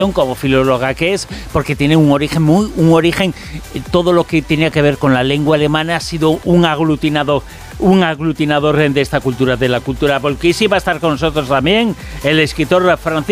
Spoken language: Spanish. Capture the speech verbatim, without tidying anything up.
como filóloga que es, porque tiene un origen muy, un origen, todo lo que tenía que ver con la lengua alemana ha sido un aglutinador, un aglutinador de esta cultura, de la cultura folk. Y sí va a estar con nosotros también el escritor Francisco